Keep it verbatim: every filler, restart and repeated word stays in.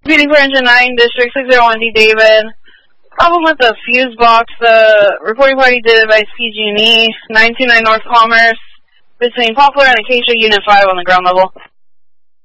Meeting for Engine nine, District six oh one D, David. Problem with the fuse box. The reporting party did it by C G and E, nine two nine North Commerce, between Poplar and Acacia, Unit five on the ground level.